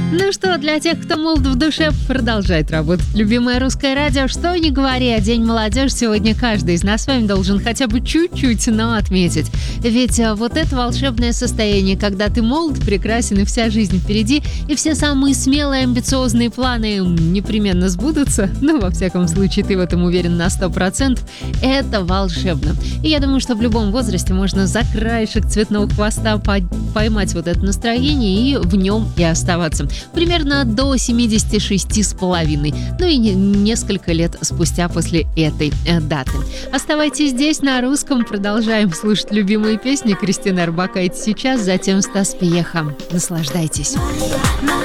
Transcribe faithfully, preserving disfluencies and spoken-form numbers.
Ну что, для тех, кто молод в душе, продолжает работать любимое русское радио. Что ни говори, а День молодежи сегодня каждый из нас с вами должен хотя бы чуть-чуть, но отметить. Ведь а, вот это волшебное состояние, когда ты молод, прекрасен и вся жизнь впереди, и все самые смелые, амбициозные планы непременно сбудутся, ну, во всяком случае, ты в этом уверен на сто процентов, это волшебно. И я думаю, что в любом возрасте можно за краешек цветного хвоста поймать вот это настроение и в нем и оставаться. Примерно до семидесяти шести с половиной. Ну и не, несколько лет спустя после этой э, даты. Оставайтесь здесь на русском. Продолжаем слушать любимые песни. Кристина Орбакайте сейчас, затем Стас Пьеха. Наслаждайтесь.